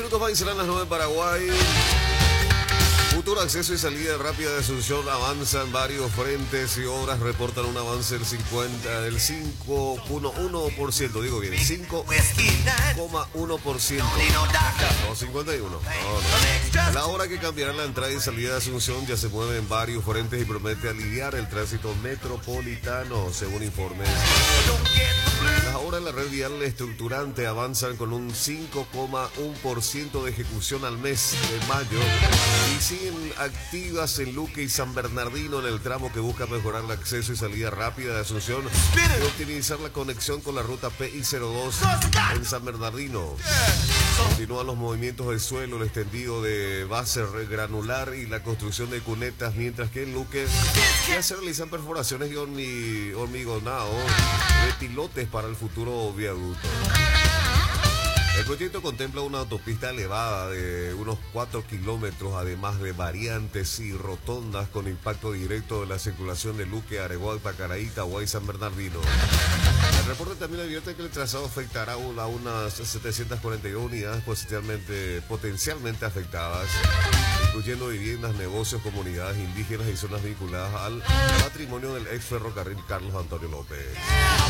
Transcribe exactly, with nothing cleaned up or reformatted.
minutos más y serán las nueve en Paraguay. Futuro acceso y salida rápida de Asunción avanza en varios frentes y obras reportan un avance del cincuenta, del cinco coma uno por ciento, digo bien, cinco coma uno por ciento. No, cincuenta y uno. No, no. La obra que cambiará la entrada y salida de Asunción ya se mueve en varios frentes y promete aliviar el tránsito metropolitano, según informes. Las obras en la red vial estructurante avanzan con un cinco coma uno por ciento de ejecución al mes de mayo y siguen activas en Luque y San Bernardino en el tramo que busca mejorar el acceso y salida rápida de Asunción y optimizar la conexión con la ruta P I cero dos en San Bernardino. Continúan los movimientos del suelo, el extendido de base granular y la construcción de cunetas, mientras que en Luque ya se realizan perforaciones y hormi- hormigonado de pilotes para el futuro viaducto. El proyecto contempla una autopista elevada de unos cuatro kilómetros, además de variantes y rotondas con impacto directo de la circulación de Luque, Areguá, Pacaraí, Tahuay y San Bernardino. El reporte también advierte que el trazado afectará a unas setecientas cuarenta y dos unidades potencialmente, potencialmente afectadas, incluyendo viviendas, negocios, comunidades indígenas y zonas vinculadas al patrimonio del ex ferrocarril Carlos Antonio López.